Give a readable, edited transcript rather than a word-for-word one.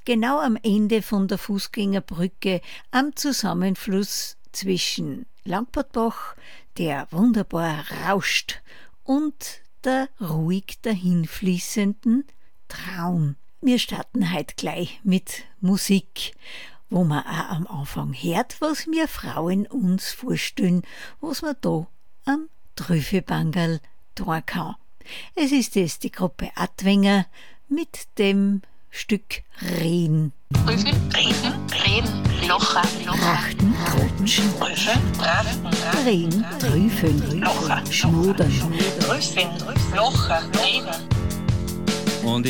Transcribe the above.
genau am Ende von der Fußgängerbrücke am Zusammenfluss zwischen Langportbach, der wunderbar rauscht, und der ruhig dahinfließenden Traun. Wir starten heute gleich mit Musik, wo man auch am Anfang hört, was wir Frauen uns vorstellen, was man da am Trüffelbangerl tun kann. Es ist es die Gruppe Adwenger mit dem Stück Rehen. Trüffel, Reden, Locher, Trachten, Trotschen, Trüffel, Trachten, Rehen, Trüffeln, Locher, Schnodern, Trüffel, Locher, Reden. Und